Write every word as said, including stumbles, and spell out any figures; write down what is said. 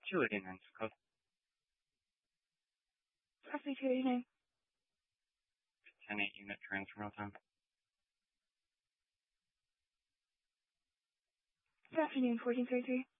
Good evening, Scott. Perfect, good evening. ten eight unit transfer real time. Good afternoon, fourteen thirty-three.